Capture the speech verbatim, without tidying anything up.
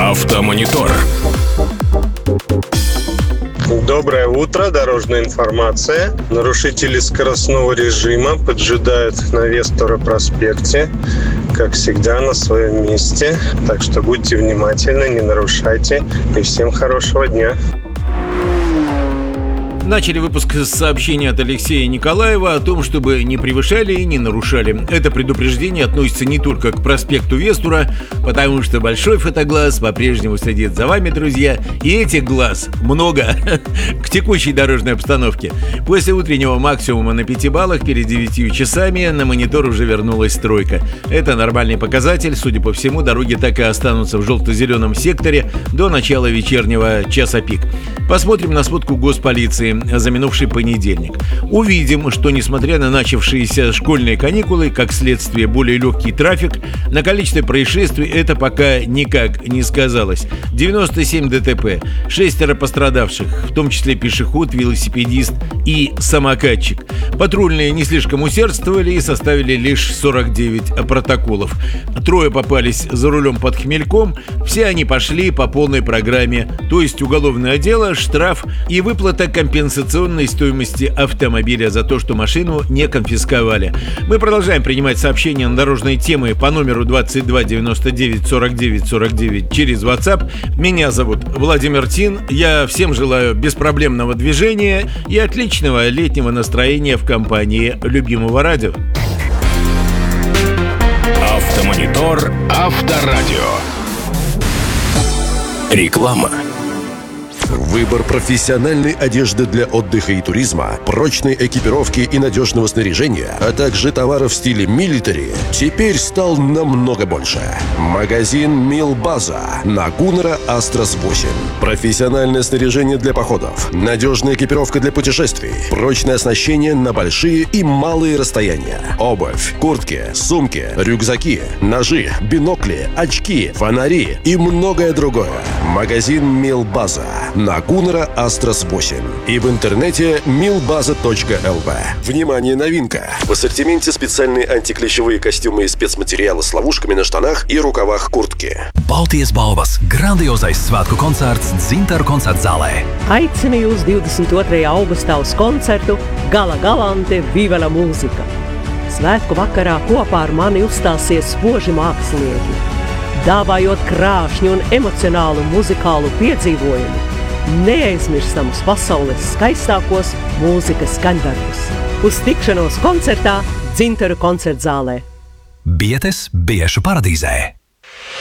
Автомонитор. Доброе утро, дорожная информация. Нарушители скоростного режима поджидают на Вестора проспекте, как всегда, на своем месте. Так что будьте внимательны, не нарушайте. И всем хорошего дня. Начали выпуск с сообщения от Алексея Николаева о том, чтобы не превышали и не нарушали. Это предупреждение относится не только к проспекту Вестура, потому что большой фотоглаз по-прежнему следит за вами, друзья, и этих глаз много к текущей дорожной обстановке. После утреннего максимума на пяти баллах перед девятью часами на монитор уже вернулась стройка. Это нормальный показатель, судя по всему, дороги так и останутся в желто-зеленом секторе до начала вечернего часа пик. Посмотрим на сводку госполиции за минувший понедельник. Увидим, что несмотря на начавшиеся школьные каникулы, как следствие более легкий трафик, на количестве происшествий это пока никак не сказалось. девяносто семь ДТП, шестеро пострадавших, в том числе пешеход, велосипедист и самокатчик. Патрульные не слишком усердствовали и составили лишь сорок девять протоколов. Трое попались за рулем под хмельком, все они пошли по полной программе, то есть уголовное дело, штраф и выплата компенсационной стоимости автомобиля за то, что машину не конфисковали. Мы продолжаем принимать сообщения на дорожные темы по номеру двадцать два девяносто девять сорок девять сорок девять через WhatsApp. Меня зовут Владимир Тин. Я всем желаю беспроблемного движения и отличного летнего настроения в компании любимого радио. Автомонитор Авторадио. Реклама. Выбор профессиональной одежды для отдыха и туризма, прочной экипировки и надежного снаряжения, а также товаров в стиле милитари теперь стал намного больше. Магазин Милбаза на Гуннера Астрас восемь. Профессиональное снаряжение для походов, надежная экипировка для путешествий, прочное оснащение на большие и малые расстояния, обувь, куртки, сумки, рюкзаки, ножи, бинокли, очки, фонари и многое другое. Магазин Милбаза на Гуннера Астрас восемь и в интернете милбаза точка эл ви. Внимание, новинка! В ассортименте специальные антиклещевые костюмы и спецматериалы с ловушками на штанах и рукавах куртки. Baltijas balvas grandiozais svētku koncerts Dzintaru koncertzālē. Aicinu jūs divdesmit otrajā augustā uz koncertu Gala Galante Vivela mūzika. Svētku vakarā kopā ar mani uzstāsies spoži mākslinieki, dāvājot krāšņu un emocionālu muzikālu piedzīvojumu, neaizmirstamus pasaules skaistākos mūzikas skaņdarbus. Uz tikšanos koncertā Dzintaru koncertzālē. Bietes Biešu paradīzē.